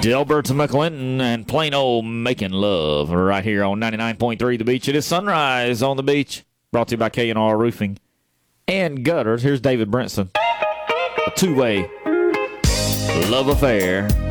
Delbert to McClinton and plain old making love right here on 99.3 The Beach. It is Sunrise on the Beach, brought to you by K&R Roofing and Gutters. Here's David Brinson. A two-way love affair.